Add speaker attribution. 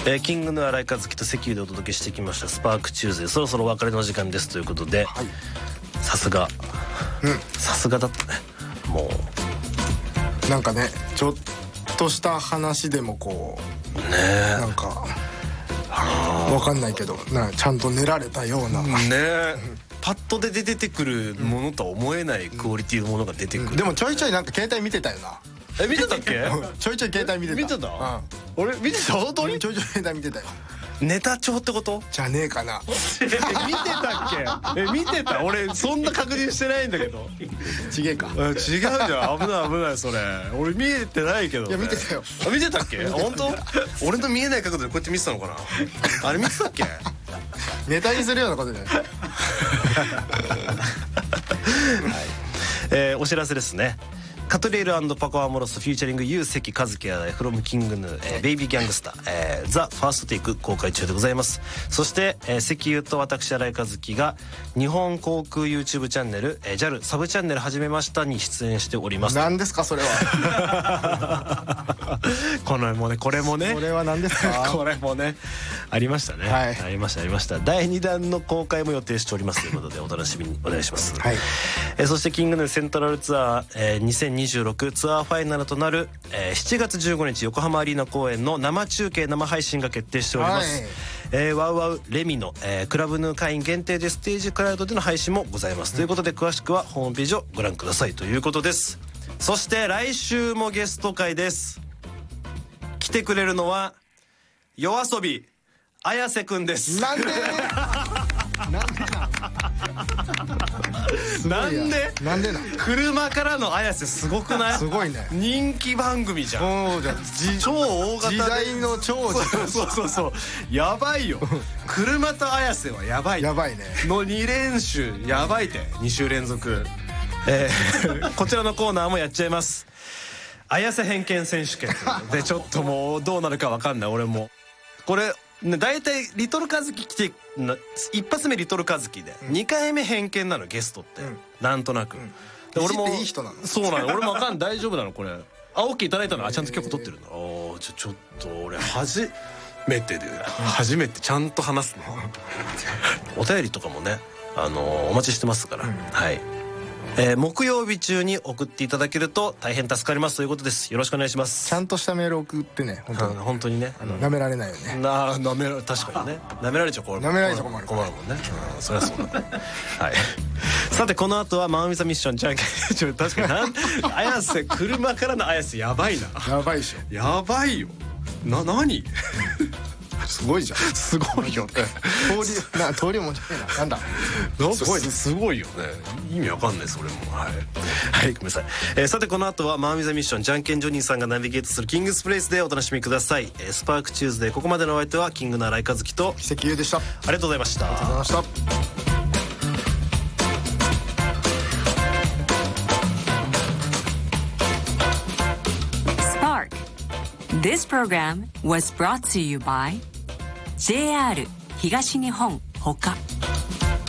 Speaker 1: キングの新井和樹と石油でお届けしてきましたスパークチューズデー、そろそろお別れの時間ですということで、さすがさすがだったね。も
Speaker 2: うなんかね、ちょっとした話でもこうね、なんかわかんないけどちゃんと練られたような
Speaker 1: ねパッとで出てくるものとは思えないクオリティのものが出てくる、
Speaker 2: でもちょいちょいなんか携帯見てたよな。
Speaker 1: 見てたっけ
Speaker 2: ちょいちょい携帯見てた。
Speaker 1: 見てた、俺見てた。本当に
Speaker 2: ちょいちょい携帯見てたよ。
Speaker 1: ネタ帳ってこと
Speaker 2: じゃねえかな。
Speaker 1: 見てたっけ見てた。俺そんな確認してないんだけど。
Speaker 2: ちげえか。
Speaker 1: 違うじゃん、危ない危ない。それ俺見えてないけど、ね、
Speaker 2: いや見てたよ。
Speaker 1: 見てたっけ本当。俺の見えない角度でこうやって見てたのかな。あれ見てたっけ
Speaker 2: ネタにするようなことじゃない。
Speaker 1: お知らせですね。カトレール&パコアモロスフューチャリングユー関和樹やフロムキングヌー、ベイビーギャングスター、ザ・ファーストテイク公開中でございます。そして石油と私新井和樹が日本航空 YouTube チャンネル、JAL サブチャンネル始めましたに出演しております。
Speaker 2: 何ですかそれは。
Speaker 1: これもね
Speaker 2: それは何ですか。
Speaker 1: これもねありましたね、ありました第2弾の公開も予定しておりますということでお楽しみにお願いします。そしてキングヌーセントラルツアー、2026ツアーファイナルとなる、7月15日横浜アリーナ公演の生中継生配信が決定しております。ワウワウレミの、クラブヌー会員限定でステージクラウドでの配信もございます、ということで詳しくはホームページをご覧くださいということです。そして来週もゲスト会です。来てくれるのはYOASOBI綾瀬くんです。
Speaker 2: なんでなんで
Speaker 1: 車からの綾瀬すごくない？
Speaker 2: すごいね。
Speaker 1: 人気番組じゃん。超大型で
Speaker 2: 時代の超
Speaker 1: そうやばいよ。車と綾瀬はやばい。
Speaker 2: やばいね。
Speaker 1: の2連週やばいて2週連続。こちらのコーナーもやっちゃいます。綾瀬偏見選手権でちょっともうどうなるか分かんない。俺もこれ大体リトルカズキ来て一発目リトルカズキで2回目偏見なのゲストって、なんとなく、
Speaker 2: 俺もいい人なの。
Speaker 1: そうなの。俺も分かんない。大丈夫なのこれ。OK いただいたの。ちゃんと許可取ってるの。ちょっと俺初めてちゃんと話すの。お便りとかもねお待ちしてますから、はい。木曜日中に送っていただけると大変助かりますということです。よろしくお願いします。
Speaker 2: ちゃんとしたメール送ってね。
Speaker 1: 本当にね。
Speaker 2: 舐められないよね。
Speaker 1: 確かにね。舐められちゃ困る。
Speaker 2: 舐められちゃ困る
Speaker 1: もんね。そりゃそうだね。はい。さてこの後はマンウィザミッションじゃんけん。確かに綾瀬車からの綾瀬やばいな。
Speaker 2: やばいでしょ。
Speaker 1: やばいよ。何？
Speaker 2: すごいじゃん。
Speaker 1: すごいよね。
Speaker 2: 通りもじゃねえな。なんだ。
Speaker 1: すごいよね。意味わかんないそれも。はい、ごめんなさい。さてこの後はマンウィザミッションじゃんけんジョニーさんがナビゲートするキングスプレイスでお楽しみください。スパークチューズデー、ここまでのお相手はキングの新井和樹と
Speaker 2: 石油でした。あ
Speaker 1: りがとうございました。
Speaker 3: This program was brought to you by JR 東日本ほか。